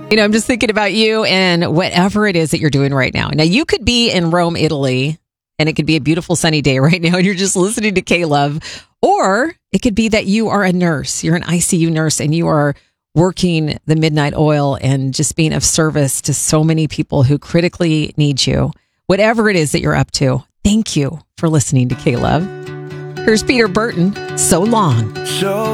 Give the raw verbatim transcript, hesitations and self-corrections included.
You know, I'm just thinking about you and whatever it is that you're doing right now. Now, you could be in Rome, Italy, and it could be a beautiful sunny day right now, and you're just listening to K-Love. Or it could be that you are a nurse. You're an I C U nurse, and you are working the midnight oil and just being of service to so many people who critically need you. Whatever it is that you're up to, thank you for listening to K-Love. Here's Peter Burton, So Long. So